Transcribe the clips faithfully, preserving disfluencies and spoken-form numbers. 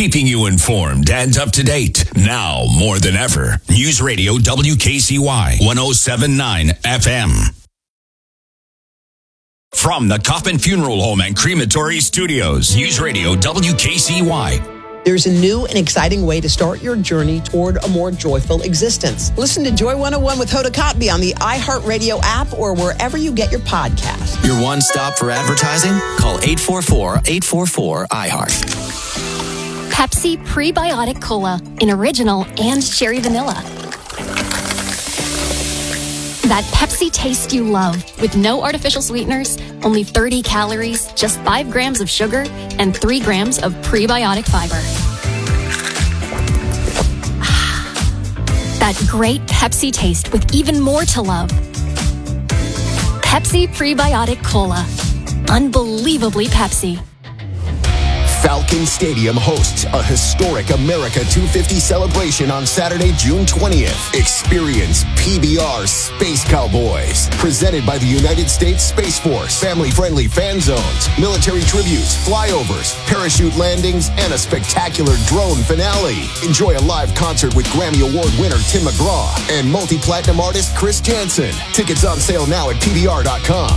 keeping you informed and up to date. Now more than ever. News Radio W K C Y one oh seven point nine F M. From the Coffin Funeral Home and Crematory Studios, News Radio W K C Y. There's a new and exciting way to start your journey toward a more joyful existence. Listen to Joy one oh one with Hoda Kotb on the iHeartRadio app or wherever you get your podcast. Your one stop for advertising? Call eight four four, eight four four, I heart. Pepsi Prebiotic Cola in original and cherry vanilla. That Pepsi taste you love with no artificial sweeteners, only thirty calories, just five grams of sugar, and three grams of prebiotic fiber. That great Pepsi taste with even more to love. Pepsi Prebiotic Cola. Unbelievably Pepsi. Falcon Stadium hosts a historic America two fifty celebration on Saturday, June twentieth. Experience P B R Space Cowboys, presented by the United States Space Force. Family-friendly fan zones, military tributes, flyovers, parachute landings, and a spectacular drone finale. Enjoy a live concert with Grammy Award winner Tim McGraw and multi-platinum artist Chris Jansen. Tickets on sale now at P B R dot com.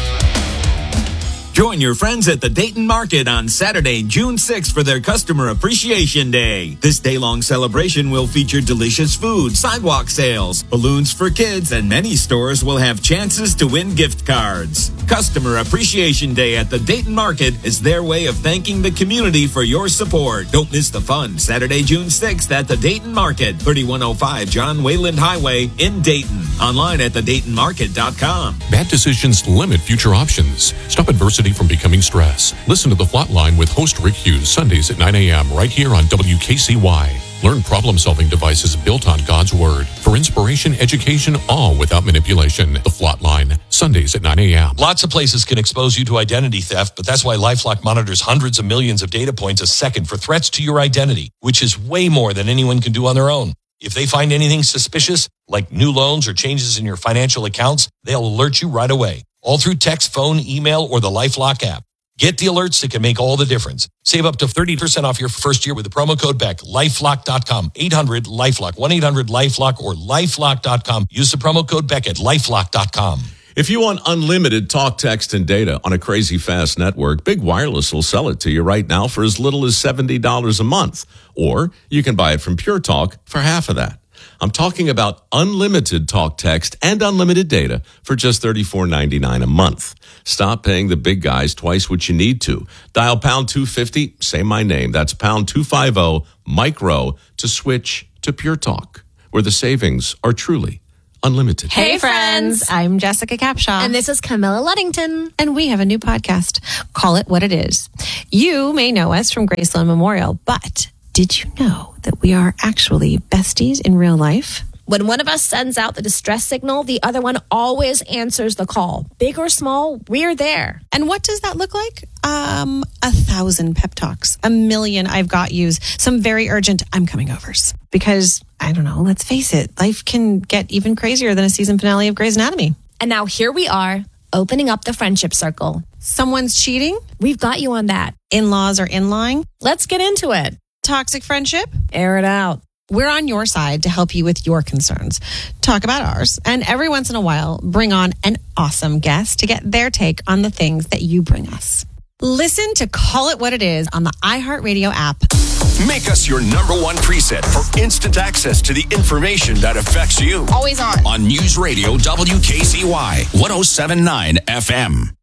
Join your friends at the Dayton Market on Saturday, June sixth for their Customer Appreciation Day. This day-long celebration will feature delicious food, sidewalk sales, balloons for kids, and many stores will have chances to win gift cards. Customer Appreciation Day at the Dayton Market is their way of thanking the community for your support. Don't miss the fun. Saturday, June sixth at the Dayton Market, thirty-one oh five John Wayland Highway in Dayton. Online at the dayton market dot com. Bad decisions limit future options. Stop adversity from becoming stress. Listen to The Flatline with host Rick Hughes, Sundays at nine a.m. right here on W K C Y. Learn problem-solving devices built on God's Word for inspiration, education, all without manipulation. The Flatline, Sundays at nine a.m. Lots of places can expose you to identity theft, but that's why LifeLock monitors hundreds of millions of data points a second for threats to your identity, which is way more than anyone can do on their own. If they find anything suspicious, like new loans or changes in your financial accounts, they'll alert you right away. All through text, phone, email, or the LifeLock app. Get the alerts that can make all the difference. Save up to thirty percent off your first year with the promo code B E C K. lifelock dot com. eight hundred LifeLock. one eight hundred LifeLock or lifelock dot com. Use the promo code B E C K at lifelock dot com. If you want unlimited talk, text, and data on a crazy fast network, Big Wireless will sell it to you right now for as little as seventy dollars a month. Or you can buy it from Pure Talk for half of that. I'm talking about unlimited talk, text, and unlimited data for just thirty-four ninety-nine a month. Stop paying the big guys twice what you need to. Dial pound two fifty, say my name. That's pound two fifty, micro, to switch to Pure Talk, where the savings are truly unlimited. Hey, friends. I'm Jessica Capshaw. And this is Camilla Luddington. And we have a new podcast. Call It What It Is. You may know us from Graceland Memorial, but did you know that we are actually besties in real life? When one of us sends out the distress signal, the other one always answers the call. Big or small, we're there. And what does that look like? Um, a thousand pep talks, a million I've got yous, some very urgent I'm coming overs. Because, I don't know, let's face it, life can get even crazier than a season finale of Grey's Anatomy. And now here we are, opening up the friendship circle. Someone's cheating? We've got you on that. In-laws are in-line? Let's get into it. Toxic friendship? Air it out. We're on your side to help you with your concerns. Talk about ours. And every once in a while, bring on an awesome guest to get their take on the things that you bring us. Listen to Call It What It Is on the iHeartRadio app. Make us your number one preset for instant access to the information that affects you. Always on. On News Radio W K C Y one oh seven point nine F M.